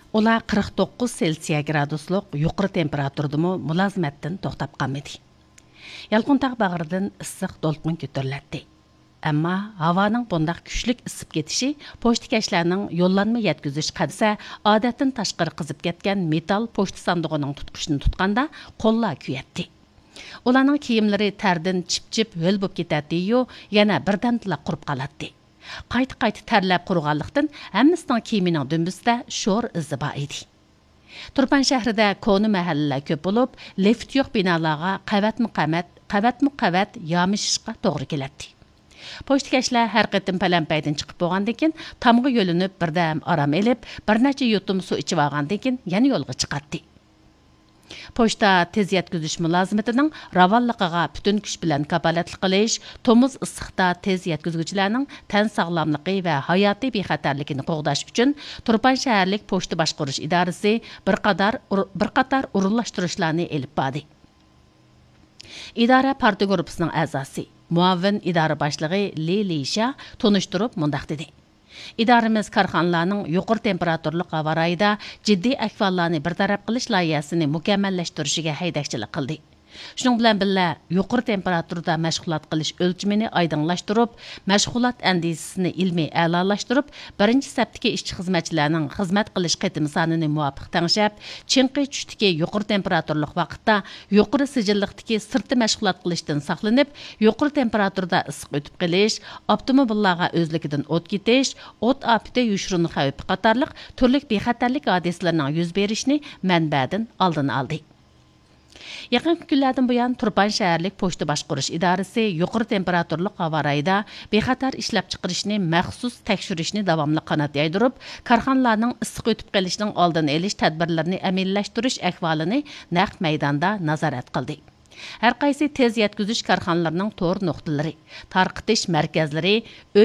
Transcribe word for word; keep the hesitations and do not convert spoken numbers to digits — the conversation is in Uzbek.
Ular qirq to'qqiz Selsiya gradusluq yuqori temperaturdami mulozimatdan to'xtab qolmadi. Yalqıntaq bağırdan issiq dolqin ko'tariladi. Ammo havoning bundaq kuchlik isib ketishi pochtakashlarning yo'llanma yetkazish qadisa odatdan tashqari qizib ketgan metal pochta sandig'ining tutqichini tutganda qo'llar kuyatdi. Ularning kiyimlari tardan chip-chip ho'l bo'lib ketadi-yu, yana birdamla qurib qoladi. Qayta-qayta tarlab qurganlikdan hammasining kiyimining dumbisida sho'r izi bor edi. Turpan shahrida koni mahallalar ko'p bo'lib, lift yo'q binolarga qavatma-qavat, qavatma-qavat yomishishga to'g'ri keladi. Pochtakashlar har qatim palampaydan chiqib bo'lgandan keyin tamg'i yo'linib birdam orom elib, bir necha yutum suv ichib olgandan keyin yana yo'lga chiqadi. Pochta tez yetkazish mulozimatining ravonligiga butun kuch bilan kapolatlik qilish, tomuz issiqda tez yetkazuvchilarning tan sog'lomligi va hayotiy bexatarligini qo'g'dash uchun Turpan shaharlik pochta boshqarish idorasi bir qator bir qator urinlashtirishlarni elib bordi. İdara parti gruppasining a'zosi, muavin idora boshlig'i Li Lisha tunishtirib mundaq dedi. İdaramiz korxonalarning yuqori temperaturli havo rayida jiddiy ahvollarni bartaraf qilish loyihasini mukammallashtirishiga haydakchilik qildi. Shuning bilan birga yuqori temperaturada mashg'ulot qilish o'lchimini oydinlashtirib, mashg'ulot andisini ilmiy a'lolashtirib, birinchi safdagi ishchi xizmatchilarning xizmat qilish qatimi sonini muvofiq tangshab, chinqi tushdagi yuqori temperaturli vaqtda yuqori sijillikdagi sirti mashg'ulot qilishdan saqlanib, yuqori temperaturada issiq o'tib qilish, avtomobillarga o'zligidan o't ketish, o't ofati yushuruni xavfi qatorliq turli bexatarlik hodisalarining yuz berishini manbadan oldin oldi. Yaqin kunlardan buyon Turpan shaharlik pochta boshqarish idorasi yuqori temperaturli havo rayida bexatar ishlab chiqarishni maxsus tekshirishni davomli qanot yaydirib, korxonalarning issiq o'tib qolishining oldini olish tadbirlarini amallashtirish ahvolini naq maydonda nazorat qildi. Har qaysi tez yetkazish korxonalarining to'r nuqtalari, tarqitish markazlari